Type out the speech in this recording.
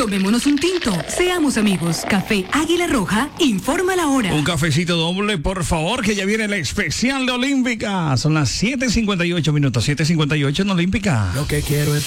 Tomémonos un tinto. Seamos amigos. Café Águila Roja informa la hora. Un cafecito doble, por favor, que ya viene el especial de Olímpica. Son las 7:58 minutos. 7:58 en Olímpica. Lo que quiero es